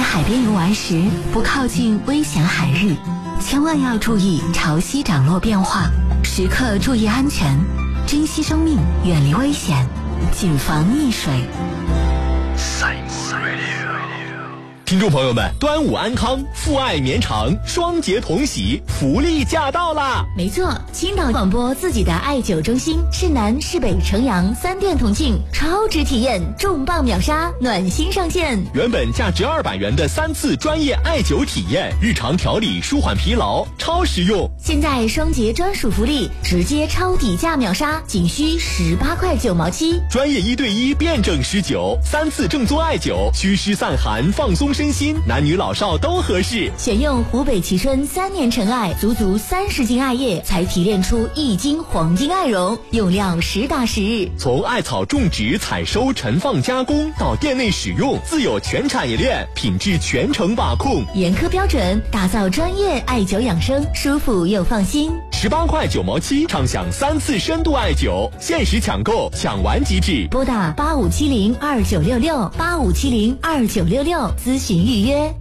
海边游玩时不靠近危险海域，千万要注意潮汐涨落变化，时刻注意安全，珍惜生命，远离危险，谨防溺水。 听众朋友们，端午安康，父爱绵长，双节同喜，福利驾到啦！ 没错，青岛广播自己的艾灸中心，市南、市北、城阳3店同庆，超值体验，重磅秒杀，暖心上线。 原本价值200元的3次专业艾灸体验，日常调理舒缓疲劳，超实用。 现在双节专属福利，直接超底价秒杀，仅需18块9毛7。 专业1对1辩证施灸，3次正宗艾灸，祛湿散寒，放松身心，男女老少都合适。 选用湖北蕲春3年陈艾，足30斤艾叶才提炼出1斤黄金艾绒，用料实打实。 从艾草种植、采收、陈放、加工到店内使用，自有全产业链，品质全程把控， 严苛标准，打造专业艾灸养生，舒服又放心。 18块9毛7，畅享3次深度艾灸，限时抢购，抢完即止。 拨打85702966，85702966咨询预约。